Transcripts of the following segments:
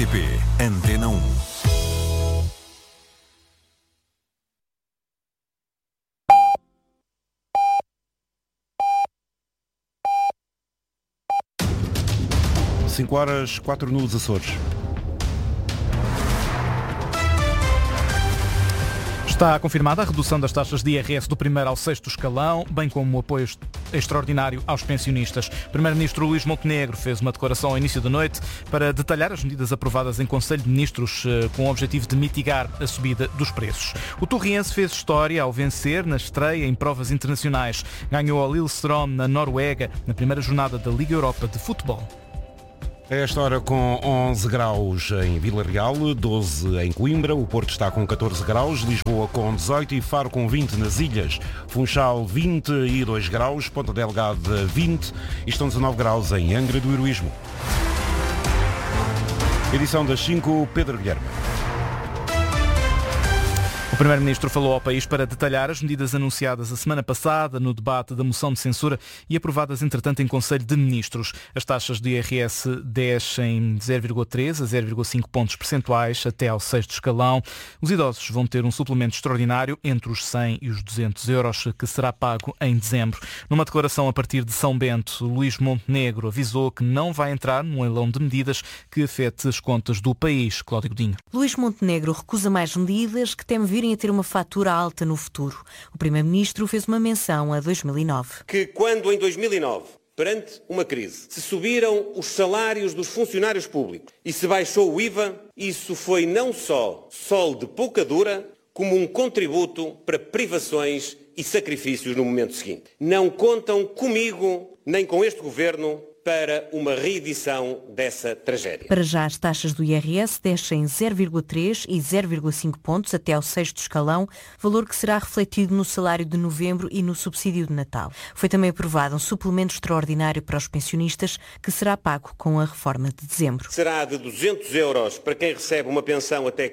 RTP Antena 1. Cinco horas, 4 nos Açores. Está confirmada a redução das taxas de IRS do primeiro ao sexto escalão, bem como o apoio extraordinário aos pensionistas. O Primeiro-Ministro Luís Montenegro fez uma declaração ao início da noite para detalhar as medidas aprovadas em Conselho de Ministros com o objetivo de mitigar a subida dos preços. O torriense fez história ao vencer na estreia em provas internacionais. Ganhou ao Lillestrøm na Noruega na primeira jornada da Liga Europa de Futebol. A esta hora com 11 graus em Vila Real, 12 em Coimbra, o Porto está com 14 graus, Lisboa com 18 e Faro com 20 nas ilhas, Funchal 22 graus, Ponta Delgada 20 e estão 19 graus em Angra do Heroísmo. Edição das 5, Pedro Guilherme. O Primeiro-Ministro falou ao país para detalhar as medidas anunciadas a semana passada no debate da moção de censura e aprovadas, entretanto, em Conselho de Ministros. As taxas de IRS descem 0,3 a 0,5 pontos percentuais até ao sexto escalão. Os idosos vão ter um suplemento extraordinário entre os 100 e os 200 euros que será pago em dezembro. Numa declaração a partir de São Bento, Luís Montenegro avisou que não vai entrar num leilão de medidas que afete as contas do país. Cláudio Godinho. Luís Montenegro recusa mais medidas que teme virem a ter uma fatura alta no futuro. O Primeiro-Ministro fez uma menção a 2009. Que quando em 2009, perante uma crise, se subiram os salários dos funcionários públicos e se baixou o IVA, isso foi não só sol de pouca dura, como um contributo para privações e sacrifícios no momento seguinte. Não contam comigo, nem com este governo, para uma reedição dessa tragédia. Para já, as taxas do IRS descem 0,3 e 0,5 pontos até ao sexto escalão, valor que será refletido no salário de novembro e no subsídio de Natal. Foi também aprovado um suplemento extraordinário para os pensionistas, que será pago com a reforma de dezembro. Será de 200 euros para quem recebe uma pensão até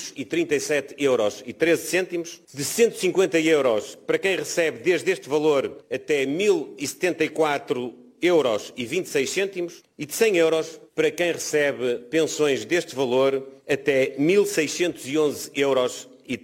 537 euros e 13 cêntimos, de 150 euros para quem recebe desde este valor até 1.074 euros e 26 cêntimos e de 100 euros para quem recebe pensões deste valor até 1.611 euros e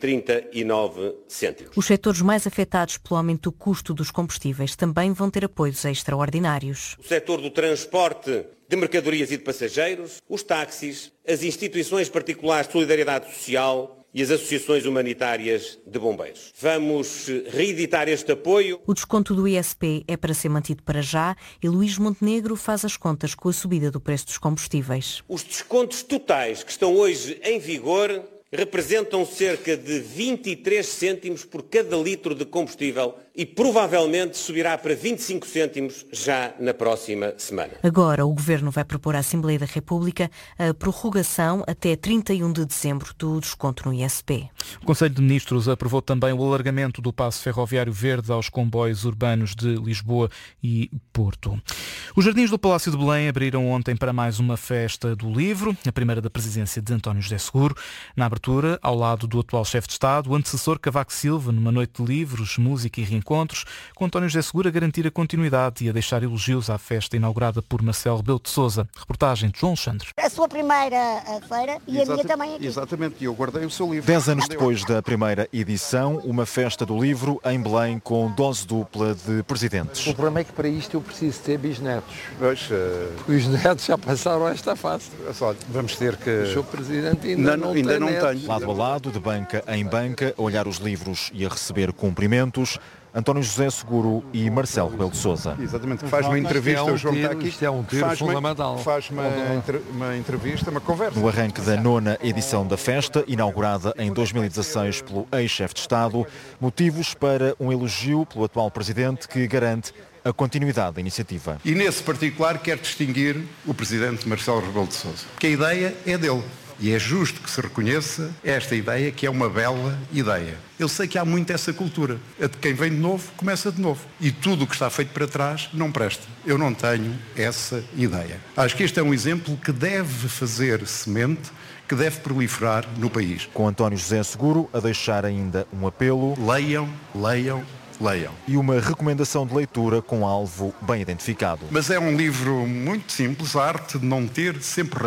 39 cêntimos. Os setores mais afetados pelo aumento do custo dos combustíveis também vão ter apoios extraordinários. O setor do transporte de mercadorias e de passageiros, os táxis, as instituições particulares de solidariedade social e as associações humanitárias de bombeiros. Vamos reeditar este apoio. O desconto do ISP é para ser mantido para já e Luís Montenegro faz as contas com a subida do preço dos combustíveis. Os descontos totais que estão hoje em vigor representam cerca de 23 cêntimos por cada litro de combustível e provavelmente subirá para 25 cêntimos já na próxima semana. Agora o Governo vai propor à Assembleia da República a prorrogação até 31 de dezembro do desconto no ISP. O Conselho de Ministros aprovou também o alargamento do passo ferroviário verde aos comboios urbanos de Lisboa e Porto. Os jardins do Palácio de Belém abriram ontem para mais uma festa do livro, a primeira da presidência de António José Seguro. Na abertura, ao lado do atual chefe de Estado, o antecessor Cavaco Silva, numa noite de livros, música e reencontros, com António José Seguro a garantir a continuidade e a deixar elogios à festa inaugurada por Marcelo Rebelo de Sousa. Reportagem de João Alexandre. A sua primeira feira e a minha também aqui. Exatamente, e eu guardei o seu livro. 10 anos depois da primeira edição, uma festa do livro em Belém com dose dupla de presidentes. O problema é que para isto eu preciso ter bisnetos. Os netos já passaram esta fase. Vamos ter que... O seu presidente ainda não tem. Lado a lado, de banca em banca, a olhar os livros e a receber cumprimentos, António José Seguro e Marcelo Rebelo de Sousa. Exatamente, faz uma entrevista, o João está aqui. Isto é um tiro fundamental. Faz uma entrevista, uma conversa. No arranque da 9ª edição da festa, inaugurada em 2016 pelo ex-chefe de Estado, motivos para um elogio pelo atual presidente que garante a continuidade da iniciativa. E nesse particular quero distinguir o presidente Marcelo Rebelo de Sousa, que a ideia é dele. E é justo que se reconheça esta ideia, que é uma bela ideia. Eu sei que há muito essa cultura. A de quem vem de novo, começa de novo. E tudo o que está feito para trás não presta. Eu não tenho essa ideia. Acho que este é um exemplo que deve fazer semente, que deve proliferar no país. Com António José Seguro a deixar ainda um apelo. Leiam, leiam, leiam. E uma recomendação de leitura com alvo bem identificado. Mas é um livro muito simples, a arte de não ter sempre razão.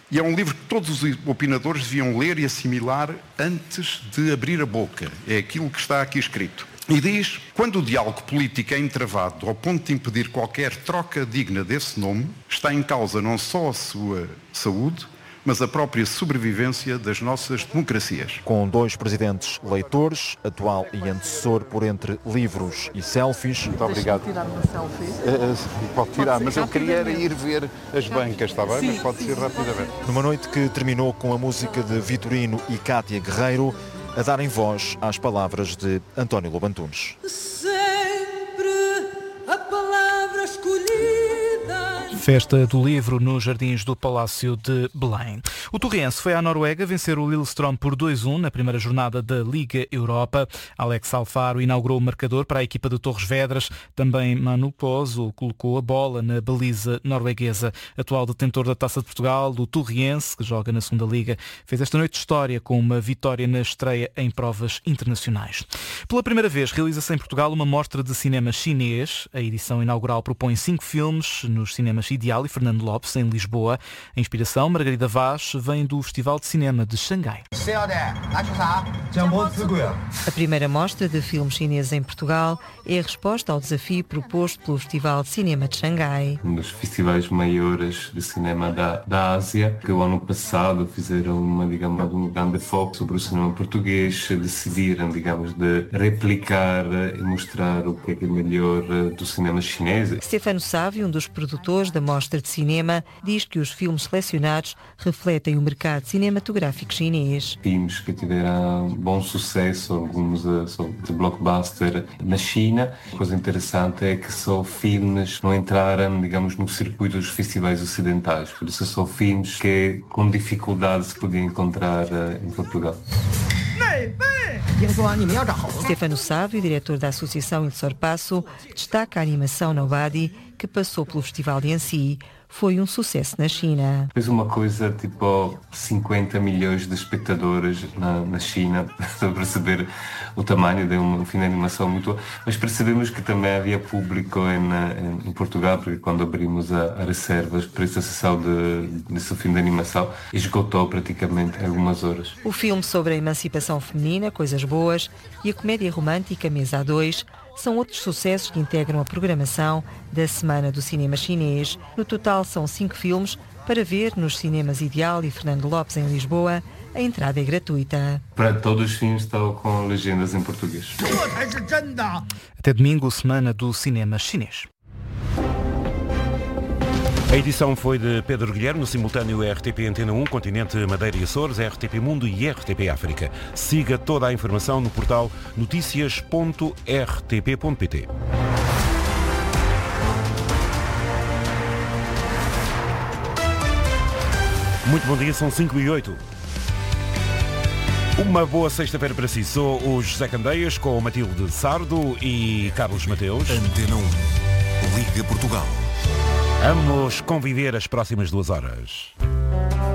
E é um livro que todos os opinadores deviam ler e assimilar antes de abrir a boca. É aquilo que está aqui escrito. E diz, quando o diálogo político é entravado ao ponto de impedir qualquer troca digna desse nome, está em causa não só a sua saúde, mas a própria sobrevivência das nossas democracias. Com 2 presidentes leitores, atual e antecessor, por entre livros e selfies. Muito obrigado. Tirar uma selfie? Pode tirar, mas eu queria ir ver as bancas, está bem? Sim, mas pode ser rapidamente. Numa noite que terminou com a música de Vitorino e Cátia Guerreiro, a darem voz às palavras de António Lobo Antunes. Sempre a palavra escolhida. Festa do Livro nos Jardins do Palácio de Belém. O Torriense foi à Noruega vencer o Lillestrøm por 2-1 na primeira jornada da Liga Europa. Alex Alfaro inaugurou o marcador para a equipa de Torres Vedras. Também Manu Pozo colocou a bola na baliza norueguesa. Atual detentor da Taça de Portugal, do Torriense, que joga na segunda Liga, fez esta noite de história com uma vitória na estreia em provas internacionais. Pela primeira vez realiza-se em Portugal uma mostra de cinema chinês. A edição inaugural propõe 5 filmes nos cinemas Ideal e Fernando Lopes, em Lisboa. A inspiração, Margarida Vaz, vem do Festival de Cinema de Xangai. A primeira mostra de filmes chineses em Portugal é a resposta ao desafio proposto pelo Festival de Cinema de Xangai. Um dos festivais maiores de cinema da Ásia, que o ano passado fizeram um grande foco sobre o cinema português, decidiram, de replicar e mostrar o que é melhor do cinema chinês. Stefano Sávio, um dos produtores da mostra de cinema, diz que os filmes selecionados refletem o mercado cinematográfico chinês. Filmes que tiveram bom sucesso, alguns de blockbuster na China. A coisa interessante é que só filmes não entraram, no circuito dos festivais ocidentais. Por isso são filmes que com dificuldade se podiam encontrar em Portugal. Stefano Sávio, diretor da Associação Il Sorpasso, destaca a animação Nobody, que passou pelo Festival de Annecy. Foi um sucesso na China. Fez uma coisa 50 milhões de espectadores na China, para perceber o tamanho de um filme de animação muito. Mas percebemos que também havia público em Portugal, porque quando abrimos a reservas para essa sessão desse filme de animação, esgotou praticamente algumas horas. O filme sobre a emancipação feminina, Coisas Boas, e a comédia romântica Mesa A2 são outros sucessos que integram a programação da Semana do Cinema Chinês. No total são 5 filmes para ver nos cinemas Ideal e Fernando Lopes em Lisboa. A entrada é gratuita. Para todos os filmes estão com legendas em português. Até domingo, Semana do Cinema Chinês. A edição foi de Pedro Guilherme, no simultâneo RTP Antena 1, Continente, Madeira e Açores, RTP Mundo e RTP África. Siga toda a informação no portal noticias.rtp.pt. Muito bom dia, são 5h08. Uma boa sexta-feira para si. Sou o José Candeias com Matilde Sardo e Carlos Mateus. Antena 1, Liga Portugal. Vamos conviver as próximas 2 horas.